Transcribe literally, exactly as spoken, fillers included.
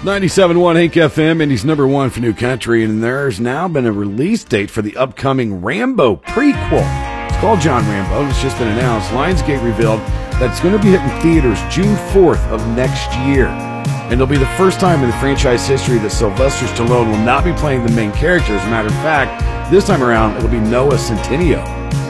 ninety-seven point one Hank F M, Indy's number one for new country, and there's now been a release date for the upcoming Rambo prequel. It's called John Rambo. It's just been announced. Lionsgate revealed that it's going to be hitting theaters June fourth of next year. And it'll be the first time in the franchise history that Sylvester Stallone will not be playing the main character. As a matter of fact, this time around, it'll be Noah Centineo.